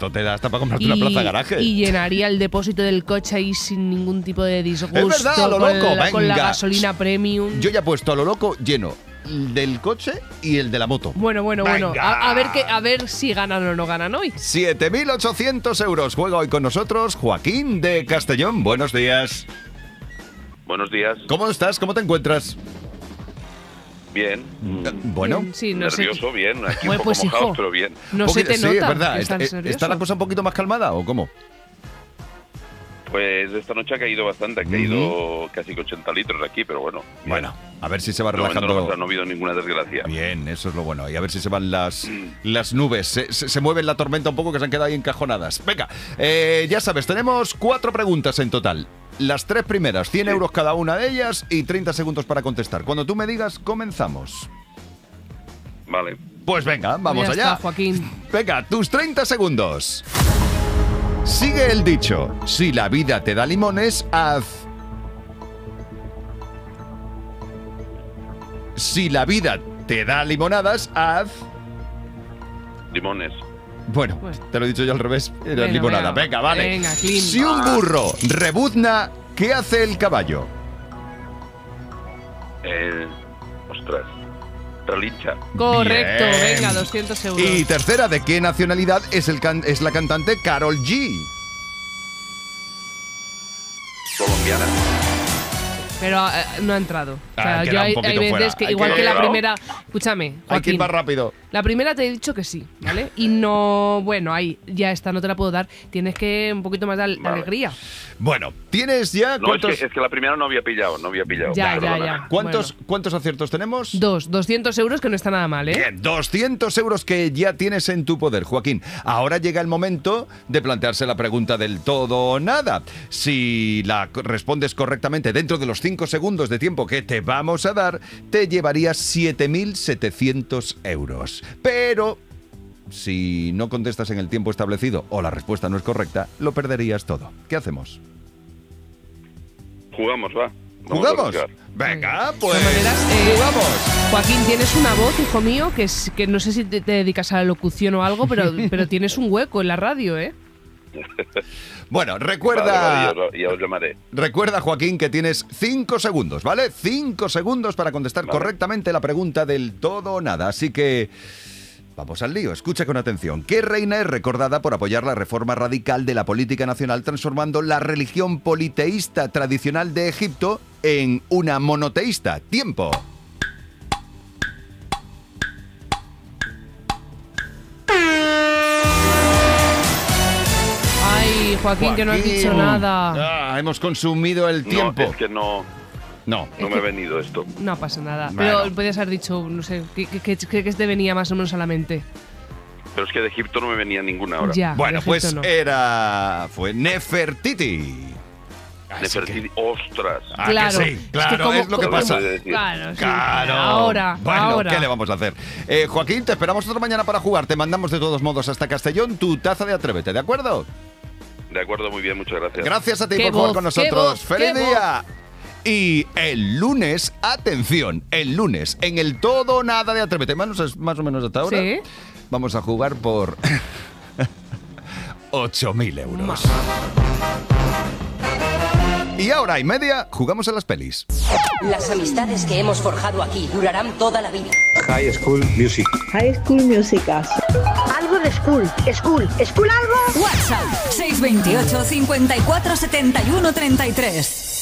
esto te da hasta para comprarte una plaza de garaje. Y llenaría el depósito del coche ahí sin ningún tipo de disgusto. Es verdad, a lo loco, con la venga. gasolina premium. Yo ya he puesto a lo loco lleno el del coche y el de la moto. Bueno. Venga. A ver si ganan o no ganan hoy. 7.800 euros. Juega hoy con nosotros Joaquín de Castellón. Buenos días. Buenos días. ¿Cómo estás? ¿Cómo te encuentras? Bien. Bueno. Bien, sí, no sé. Nervioso, bien. Aquí Bueno, un poco pues, mojado, hijo. pero bien. No se te sí, nota. es verdad. que estás nervioso. ¿Está la cosa un poquito más calmada o cómo? Pues esta noche ha caído bastante. Ha caído casi 80 litros aquí, pero bueno. Bien. Bueno, a ver si se va De momento relajando. no ha habido ninguna desgracia. Bien, eso es lo bueno. Y a ver si se van las nubes. Se mueven la tormenta un poco, que se han quedado ahí encajonadas. Venga, ya sabes, tenemos 4 preguntas en total. Las 3 primeras, 100 euros cada una de ellas y 30 segundos para contestar. Cuando tú me digas, comenzamos. Vale. Pues venga, vamos Ya allá. está, Joaquín. Venga, tus 30 segundos. Sigue el dicho: si la vida te da limones, haz. Si la vida te da limonadas, haz. Limones. Bueno, te lo he dicho yo al revés. Era Venga, limonada. Venga, vale. Venga, clean. Si un burro rebuzna, ¿qué hace el caballo? Ostras. Relincha. Correcto, Bien. venga, 200 euros. Y tercera, ¿de qué nacionalidad es la cantante Karol G? Colombiana. Pero no ha entrado. O sea, Ha yo quedado un hay poquito veces fuera. que Hay igual que- que la quedado. primera. Escúchame, Hay que ir Joaquín. más rápido. La primera te he dicho que sí, ¿vale? Y no, bueno, ahí ya está, no te la puedo dar. Tienes que un poquito más de Vale. alegría. Bueno, ¿tienes ya No, cuántos, es que la primera no había pillado. Ya, Perdona. ya. cuántos aciertos tenemos? 200 euros, que no está nada mal, ¿eh? Bien, 200 euros que ya tienes en tu poder, Joaquín. Ahora llega el momento de plantearse la pregunta del todo o nada. Si la respondes correctamente dentro de los 5 segundos de tiempo que te vamos a dar, te llevarías 7.700 euros. Pero si no contestas en el tiempo establecido o la respuesta no es correcta, lo perderías todo. ¿Qué hacemos? Jugamos, va. Vamos a ¿Jugamos? arriesgar. Venga, pues De todas maneras, jugamos. Joaquín, tienes una voz, hijo mío, que no sé si te dedicas a la locución o algo, pero tienes un hueco en la radio, ¿eh? Bueno, recuerda... Vale, ya os llamaré. Recuerda, Joaquín, que tienes 5 segundos, ¿vale? 5 segundos para contestar Vale. correctamente la pregunta del todo o nada. Así que vamos al lío. Escucha con atención. ¿Qué reina es recordada por apoyar la reforma radical de la política nacional, transformando la religión politeísta tradicional de Egipto en una monoteísta? Tiempo. Ay, Joaquín, que no has dicho nada. Hemos consumido el tiempo. No, es que no No. me ha venido esto. No pasa nada. Bueno. Pero podrías haber dicho, no sé, ¿qué te venía más o menos a la mente? Pero es que de Egipto no me venía ninguna ahora. Ya, Bueno, de pues Egipto no. fue Nefertiti. Así que- Ostras. Ah, Claro. que sí, Es que claro, como- es lo que como- pasa. Claro, sí. Claro. Ahora, Bueno, ahora. ¿qué le vamos a hacer? Joaquín, te esperamos otra mañana para jugar. Te mandamos de todos modos hasta Castellón tu taza de Atrévete, ¿de acuerdo? De acuerdo, muy bien, muchas gracias. Gracias a ti Qué por jugar voz, con qué nosotros. voz, ¡Feliz qué día! Y el lunes, atención, el lunes, en el todo o nada de Atrévete, más o menos hasta ahora, Sí. vamos a jugar por 8.000 euros. Y ahora y media, jugamos a las pelis. Las amistades que hemos forjado aquí durarán toda la vida. High School Music. High School Musicals. Algo de school. School algo. WhatsApp 628 54 71 33.